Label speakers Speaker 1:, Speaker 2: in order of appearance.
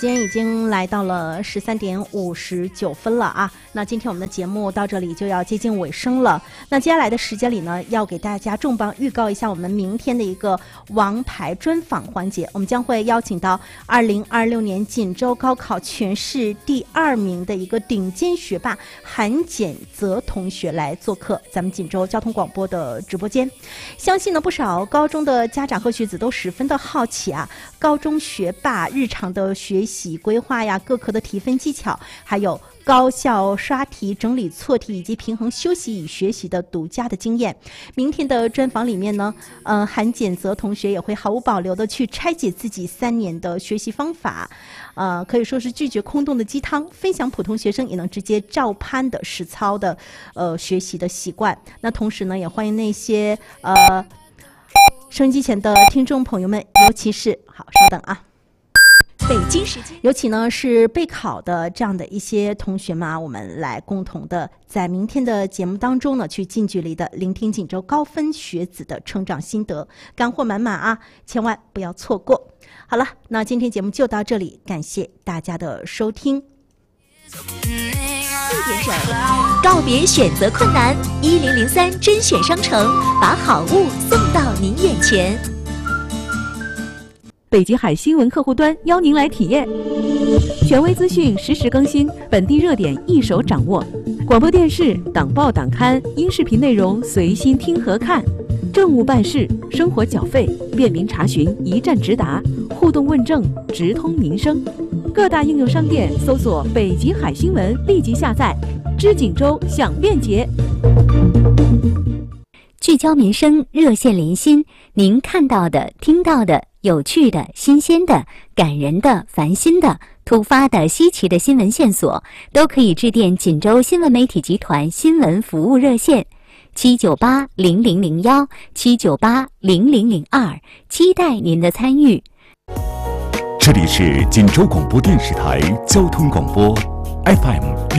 Speaker 1: 今天已经来到了13:59了啊！那今天我们的节目到这里就要接近尾声了。那接下来的时间里呢，要给大家重磅预告一下我们明天的一个王牌专访环节。我们将会邀请到2026年锦州高考全市第2名的一个顶尖学霸韩简泽同学来做客咱们锦州交通广播的直播间。相信呢，不少高中的家长和学子都十分的好奇啊，高中学霸日常的学习规划呀，各科的提分技巧，还有高效刷题、整理错题以及平衡休息与学习的独家的经验。明天的专访里面呢，韩简泽同学也会毫无保留的去拆解自己3年的学习方法，可以说是拒绝空洞的鸡汤，分享普通学生也能直接照搬的实操的学习的习惯。那同时呢，也欢迎那些收音机前的听众朋友们，尤其是稍等啊。
Speaker 2: 北京时间，
Speaker 1: 尤其呢是备考的这样的一些同学们啊，我们来共同的在明天的节目当中呢，去近距离的聆听锦州高分学子的成长心得，干货满满啊，千万不要错过。好了，那今天节目就到这里，感谢大家的收听。
Speaker 2: 4点整，告别选择困难，1003甄选商城把好物送到您眼前。
Speaker 3: 北极海新闻客户端邀您来体验，权威资讯实时更新，本地热点一手掌握，广播电视、党报党刊、音视频内容随心听和看，政务办事、生活缴费便民查询一站直达，互动问政直通民生。各大应用商店搜索北极海新闻，立即下载，知锦州享便捷。
Speaker 4: 聚焦民生，热线连心，您看到的、听到的、有趣的、新鲜的、感人的、烦心的、突发的、稀奇的新闻线索，都可以致电锦州新闻媒体集团新闻服务热线7980001 7980002，期待您的参与。
Speaker 5: 这里是锦州广播电视台交通广播 FM